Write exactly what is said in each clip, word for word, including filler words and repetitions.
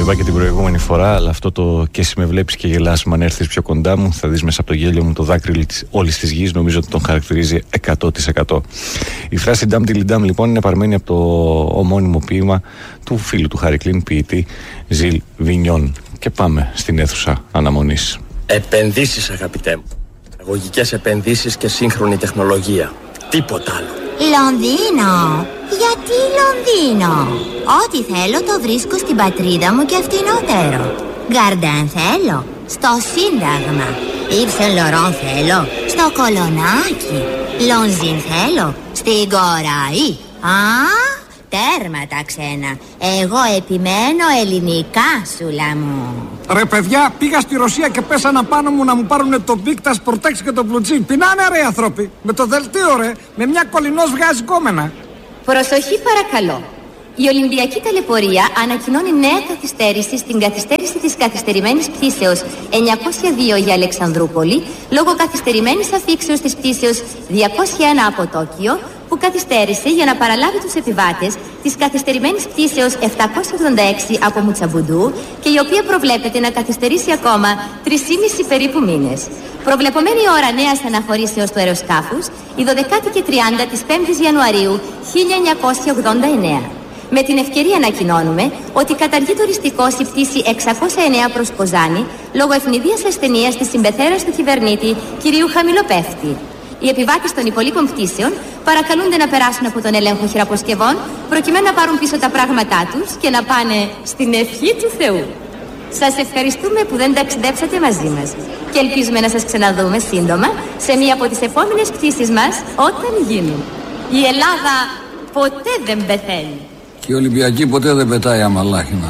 είπα και την προηγούμενη φορά, αλλά αυτό το «και εσύ με βλέπεις και γελάς, μα αν έρθεις πιο κοντά μου, θα δεις μέσα από το γέλιο μου το δάκρυ όλης της γης», νομίζω ότι τον χαρακτηρίζει εκατό τοις εκατό. Η φράση «Ντάμ τιλιντάμ» λοιπόν είναι παρμένη από το ομώνυμο ποίημα του φίλου του Χάρη Κλίν, ποιητή Ζιλ Βινιόν. Και πάμε στην αίθουσα αναμονής. Επενδύσεις, αγαπητέ μου. Αγωγικές επενδύσεις και σύγχρονη τεχνολογία. Τίποτα άλλο. Λονδίνο. Γιατί Λονδίνο? Ό,τι θέλω το βρίσκω στην πατρίδα μου και φτηνότερο. Γκαρντάν θέλω στο Σύνταγμα. Ιβ Σεν Λοράν θέλω στο Κολονάκι. Λονζίν θέλω στην Κοραή. Α, τέρμα τα ξένα. Εγώ επιμένω ελληνικά, σούλα μου. Ρε παιδιά, πήγα στη Ρωσία και πέσανα πάνω μου να μου πάρουνε το Big Tas Protex και το Blue. Πεινάνε ρε άνθρωποι. Με το δελτίο ρε, με μια κολληνός βγάζει κόμενα. Προσοχή παρακαλώ. Η Ολυμπιακή Ταλαιπωρία ανακοινώνει νέα καθυστέρηση στην καθυστέρηση της καθυστερημένης πτήσεως εννιακόσια δύο για Αλεξανδρούπολη λόγω καθυστερημένης αφήξεως της πτήσεως διακόσια ένα από Τόκιο, που καθυστέρησε για να παραλάβει τους επιβάτες της καθυστερημένης πτήσεως επτακόσια ογδόντα έξι από Μουτσαμπουντού και η οποία προβλέπεται να καθυστερήσει ακόμα τρεις και μισό περίπου μήνες. Προβλεπωμένη ώρα νέας αναχωρήσεως του αεροσκάφους η δώδεκα και τριάντα της πέμπτης Ιανουαρίου χίλια εννιακόσια ογδόντα εννέα. Με την ευκαιρία ανακοινώνουμε ότι καταργεί το οριστικός η πτήση εξακόσια εννέα προς Κοζάνη λόγω ευνηδίας ασθενείας της συμπεθέρας του κυβερνήτη κυρίου Χαμηλοπέφτη. Οι επιβάτες των υπολείπων πτήσεων παρακαλούνται να περάσουν από τον έλεγχο χειραποσκευών προκειμένου να πάρουν πίσω τα πράγματά τους και να πάνε στην ευχή του Θεού. Σας ευχαριστούμε που δεν ταξιδέψατε μαζί μας και ελπίζουμε να σας ξαναδούμε σύντομα σε μία από τις επόμενες πτήσεις μας όταν γίνουν. Η Ελλάδα ποτέ δεν πεθαίνει. Και η Ολυμπιακή ποτέ δεν πετάει αμαλάχινα.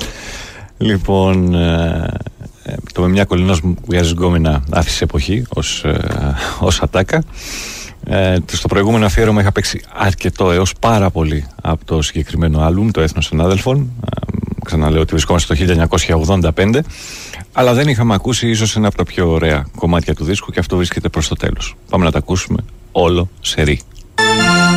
Λοιπόν, ε, το με μια κολληνός μου βγάζει γκόμενα άφησε εποχή ως, ε, ως ατάκα. Ε, στο προηγούμενο αφιέρωμα είχα παίξει αρκετό έως πάρα πολύ από το συγκεκριμένο άλμπουμ, το Έθνος Συνάδελφων. Ε, ξαναλέω ότι βρισκόμαστε το χίλια εννιακόσια ογδόντα πέντε, αλλά δεν είχαμε ακούσει ίσως ένα από τα πιο ωραία κομμάτια του δίσκου και αυτό βρίσκεται προς το τέλος. Πάμε να τα ακούσουμε όλο σε ρί.